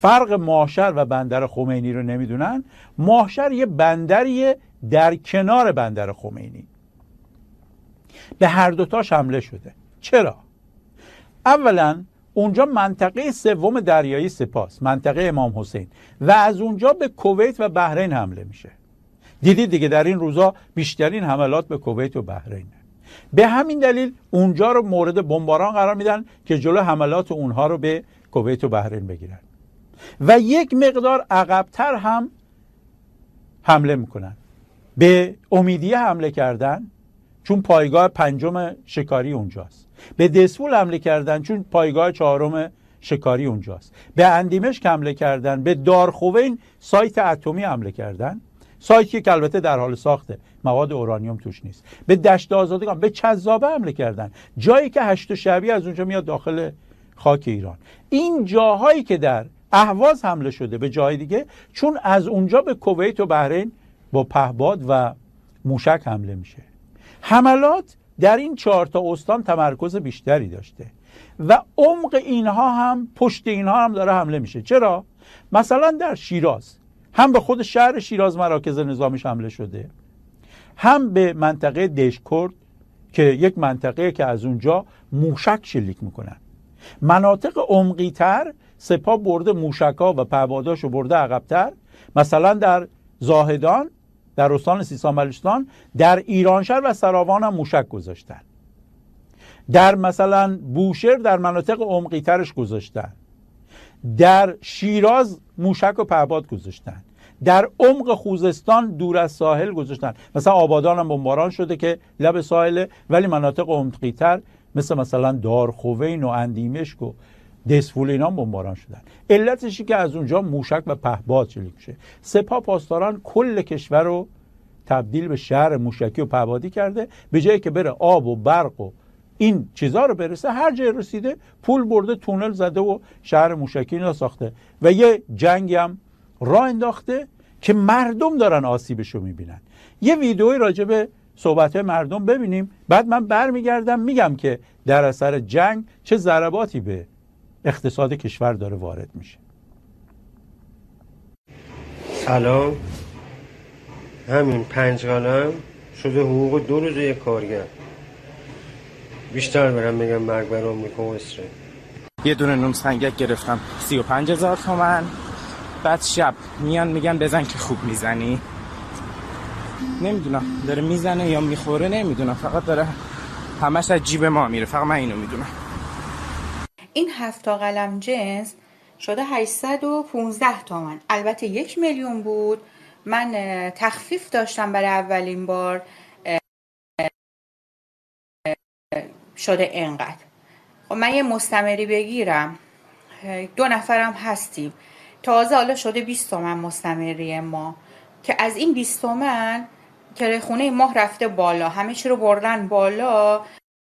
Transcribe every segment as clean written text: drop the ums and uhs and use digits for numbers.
فرق ماهشهر و بندر خمینی رو نمیدونن، ماهشهر یه بندریه در کنار بندر خمینی. به هر دوتاش حمله شده. چرا؟ اولا اونجا منطقه سوم دریایی سپاس، منطقه امام حسین، و از اونجا به کویت و بحرین حمله میشه. دیدید دیگه در این روزا بیشترین حملات به کویت و بحرینه. به همین دلیل اونجا رو مورد بمباران قرار میدن که جلو حملات اونها رو به کویت و بحرین بگیرن و یک مقدار عقب‌تر هم حمله میکنن. به امیدیه حمله کردن چون پایگاه پنجم شکاری اونجاست. به دسفول حمله کردن چون پایگاه چهارم شکاری اونجاست. به اندیمشک حمله کردن. به دارخوین سایت اتمی حمله کردن، سایتی که البته در حال ساخته، مواد اورانیوم توش نیست. به دشت آزادگان، به چذابه حمله کردن، جایی که هشت شعبی از اونجا میاد داخل خاک ایران. این جاهایی که در اهواز حمله شده به جای دیگه، چون از اونجا به کویت و بحرین با پهباد و موشک حمله میشه. حملات در این 4 تا استان تمرکز بیشتری داشته و عمق اینها هم، پشت اینها هم داره حمله میشه. چرا؟ مثلا در شیراز هم به خود شهر شیراز مراکز نظامیش حمله شده، هم به منطقه دشکرد که یک منطقه که از اونجا موشک شلیک میکنن. مناطق عمقی تر سپاه برده موشکا و پهپاداشو برده عقب‌تر، مثلا در زاهدان در استان سیستان بلوچستان، در ایرانشهر و سراوان هم موشک گذاشتن. در مثلا بوشهر در مناطق عمقی ترش گذاشتن. در شیراز موشک و پهپاد گذاشتن. در عمق خوزستان دور از ساحل گذاشتن. مثلا آبادان هم بمباران شده که لب ساحله، ولی مناطق عمقی تر مثلا دارخوین و اندیمشک و دسفول اینا بمباران شدن. علتشی که از اونجا موشک و پهپاد شلیک میشه. سپاه پاسداران کل کشور رو تبدیل به شهر موشکی و پهپادی کرده. به جایی که بره آب و برق و این چیزا رو برسه، هر جای رسیده پول برده، تونل زده و شهر موشکی رو ساخته و یه جنگی هم راه انداخته که مردم دارن آسیبشو میبینن. یه ویدئویی راجع به صحبت‌های مردم ببینیم، بعد من برمیگردم میگم که در اثر جنگ چه ضرباتی به اقتصاد کشور داره وارد میشه. سلام. همین 5 قلم شده حقوق 2 روز یک کارگر. بیشتر برم میگم مرگ بر آمریکا و اسرائیل. یه دونه نون سنگک گرفتم 35,000 تومان. بعد شب میان میگن بزن که خوب میزنی. نمیدونم داره میزنه یا میخوره، نمیدونم، فقط داره همش از جیب ما میره، فقط من اینو میدونم. این 7 تا قلم جنس شده 815 تومان. البته 1 میلیون بود. من تخفیف داشتم برای اولین بار، شده اینقدر. خب من یه مستمری بگیرم، 2 نفرم هستیم، تازه حالا شده 20 تومن مستمری ما، که از این 20 تومن که خونه ماه رفته بالا، همه چی رو بردن بالا،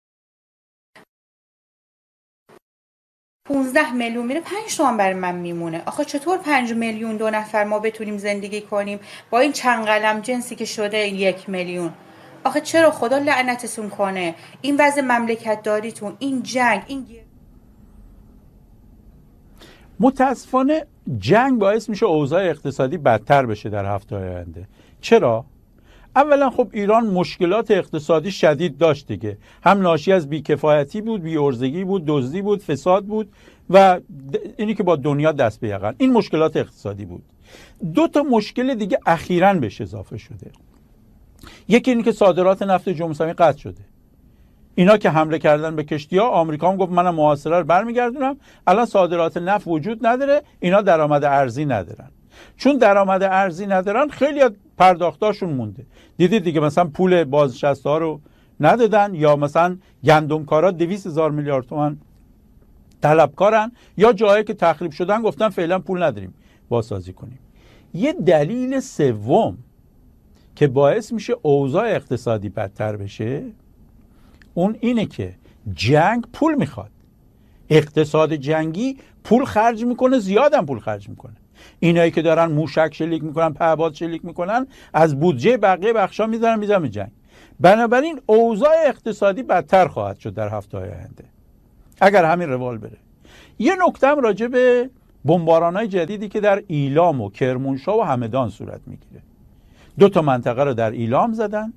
15 میلیون میره، 5 تومن برای من میمونه. آخه چطور 5 میلیون 2 نفر ما بتونیم زندگی کنیم با این چند قلم جنسی که شده 1 میلیون؟ آخه چرا؟ خدا لعنتتون کنه. این وضع مملکت داریتون، این جنگ، این متاسفانه جنگ باعث میشه اوضاع اقتصادی بدتر بشه در هفته‌های آینده. چرا؟ اولا خب ایران مشکلات اقتصادی شدید داشت دیگه، هم ناشی از بیکفایتی بود، بی‌عرضگی بود، دزدی بود، فساد بود و اینی که با دنیا دست به یقن، این مشکلات اقتصادی بود. 2 تا مشکل دیگه اخیراً بهش اضافه شده. یکی اینی که صادرات نفت جمهوری اسلامی قطع شده. اینا که حمله کردن به کشتی‌ها، آمریکا هم گفت منم محاصره رو برمیگردونم. الان صادرات نفت وجود نداره، اینا درآمد ارزی ندارن. چون درآمد ارزی ندارن، خیلی از پرداختاشون مونده. دیدید دیگه، مثلا پول بازنشسته‌ها رو ندادن، یا مثلا گندمکارا 200,000 میلیارد تومان طلبکارن، یا جایی که تخریب شدن گفتن فعلا پول نداریم بازسازی کنیم. یه دلیل سوم که باعث میشه اوضاع اقتصادی بدتر بشه، اون اینه که جنگ پول میخواد. اقتصاد جنگی پول خرج میکنه، زیادم پول خرج میکنه. اینایی که دارن موشک شلیک میکنن، پهپاد شلیک میکنن، از بودجه بقیه بخشا میذارن جنگ. بنابراین اوضاع اقتصادی بدتر خواهد شد در هفته‌های آینده اگر همین روال بره. یه نکته هم راجع به بمباران‌های جدیدی که در ایلام و کرمانشاه و همدان صورت میگیره. 2 منطقه رو در ایلام زدن،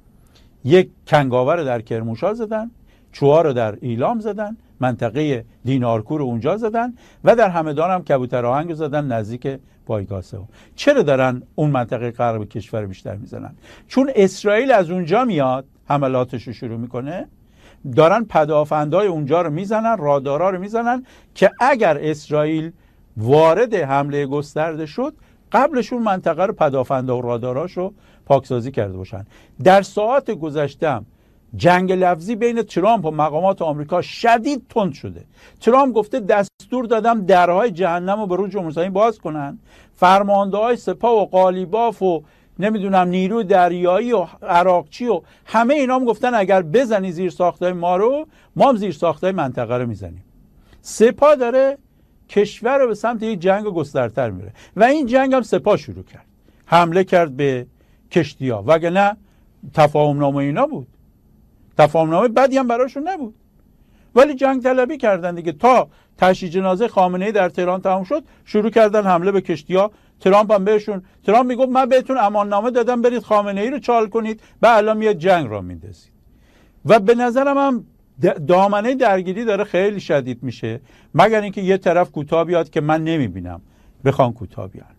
1 کنگاوه رو در کرمانشاه زدن، چوها رو در ایلام زدن، منطقه دینارکور رو اونجا زدن و در همدان هم کبوتر آهنگ زدن نزدیک پایگاه سوم. چرا دارن اون منطقه غرب کشور بیشتر میزنن؟ چون اسرائیل از اونجا میاد حملاتش رو شروع میکنه، دارن پدافندهای اونجا رو میزنن، رادارها رو میزنن که اگر اسرائیل وارد حمله گسترده شد قبلشون منطقه رو پدافندها و رادارهاش رو پاکسازی کرده باشن. در ساعات گذشته جنگ لفظی بین ترامپ و مقامات آمریکا شدید تند شده. ترامپ گفته دستور دادم درهای جهنم رو به روی جمهوری اسلامی باز کنن. فرمانده‌های سپاه و قالیباف و نمیدونم نیروی دریایی و عراقچی و همه اینا هم گفتن اگر بزنی زیر ساختای ما رو، ما هم زیر ساختای منطقه رو میزنیم. سپاه داره کشور رو به سمت یک جنگ گسترتر میره و این جنگ هم سپاه شروع کرد، حمله کرد به کشتی‌ها، وگرنه تفاهم‌نامه اینا بود، تفاهم‌نامه بدی هم براشون نبود، ولی جنگ طلبی کردن دیگه. تا تشییع جنازه خامنه‌ای در تهران تمام شد شروع کردن حمله به کشتی‌ها. ترامپ هم بهشون، ترامپ میگفت من بهتون اماننامه دادم برید خامنه‌ای رو چال کنید، بعد الان میاد جنگ را میندازید. و به نظرم هم دامنه درگیری داره خیلی شدید میشه، مگر اینکه یه طرف کوتاه بیاد که من نمیبینم بخوان کوتاه بیان.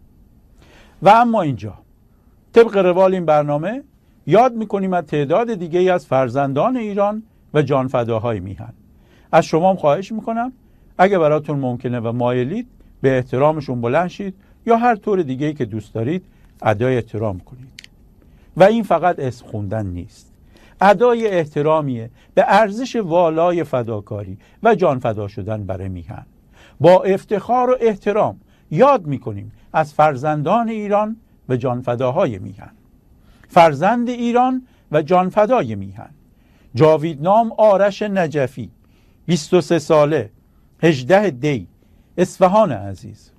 و اما اینجا طبق روال این برنامه یاد میکنیم از تعداد دیگه از فرزندان ایران و جانفداهای میهن. از شما هم خواهش میکنم اگه براتون ممکنه و مایلید به احترامشون بلند شید یا هر طور دیگه‌ای که دوست دارید ادای احترام کنید. و این فقط اسم خوندن نیست، ادای احترامیه به ارزش والای فداکاری و جان فدا شدن برای میهن. با افتخار و احترام یاد میکنیم از فرزندان ایران و جانفداهای میهن. فرزند ایران و جانفدای میهن: جاویدنام آرش نجفی، 23 ساله، 18 دی، اصفهان عزیز.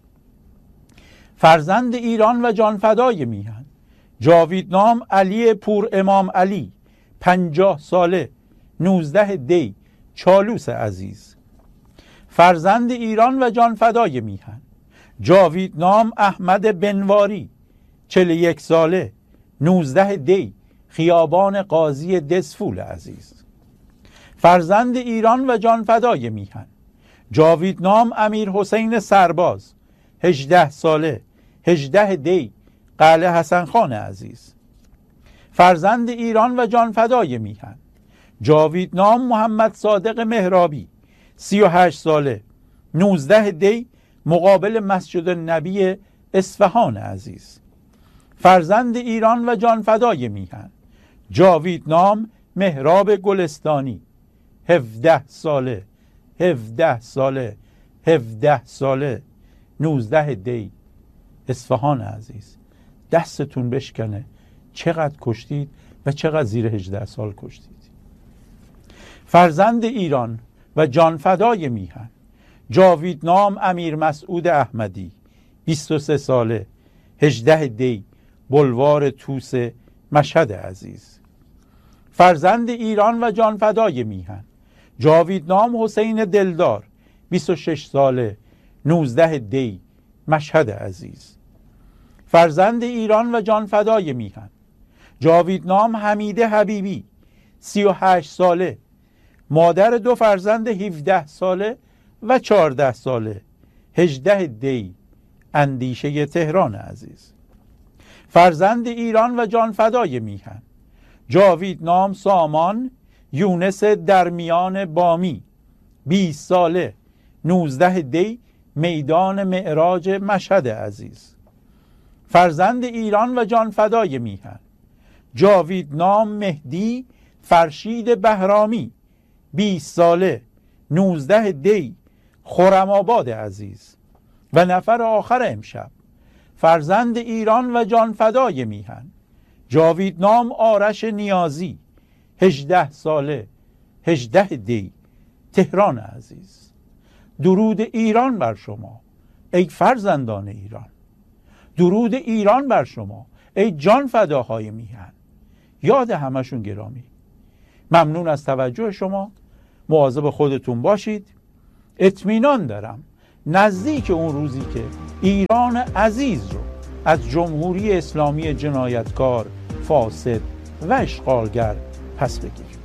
فرزند ایران و جانفدای میهن: جاویدنام علی پور امام علی، 50 ساله، 19 دی، چالوس عزیز. فرزند ایران و جانفدای میهن: جاویدنام احمد بنواری، 41 ساله، 19 دی، خیابان قاضی دسفول عزیز. فرزند ایران و جانفدای میهن: جاویدنام امیر حسین سرباز، 18 ساله، 18 دی، قلعه حسن خان عزیز. فرزند ایران و جانفدای میهن: جاویدنام محمد صادق مهرابی، 38 ساله، 19 دی، مقابل مسجد نبی اصفهان عزیز. فرزند ایران و جانفدای میهن: جاویدنام مهراب گلستانی، 17 ساله، 17 ساله، 17 ساله، 19 دی، اصفهان عزیز. دستتون بشکنه چقدر کشتید و چقدر زیر 18 سال کشتید. فرزند ایران و جانفدای میهن: جاویدنام امیر مسعود احمدی، 23 ساله، 18 دی، بلوار توس مشهد عزیز. فرزند ایران و جانفدای میهن: جاویدنام حسین دلدار، 26 ساله، 19 دی، مشهد عزیز. فرزند ایران و جانفدای میهن: جاویدنام حمیده حبیبی، 38 ساله، مادر 2 فرزند 17 ساله و 14 ساله، 18 دی، اندیشه تهران عزیز. فرزند ایران و جانفدای میهن: جاویدنام سامان یونس درمیان بامی، 20 ساله، 19 دی، میدان معراج مشهد عزیز. فرزند ایران و جانفدای میهن: جاویدنام مهدی فرشید بهرامی، 20 ساله، 19 دی، خرم‌آباد عزیز. و نفر آخر امشب: فرزند ایران و جانفدای میهن: جاویدنام آرش نیازی، 18 ساله، 18 دی، تهران عزیز. درود ایران بر شما ای فرزندان ایران، درود ایران بر شما ای جانفداهای میهن. یاد همشون گرامی. ممنون از توجه شما. مواظب خودتون باشید. اطمینان دارم نزدیک اون روزی که ایران عزیز رو از جمهوری اسلامی جنایتکار، فاسد و اشغالگر پس بگیریم.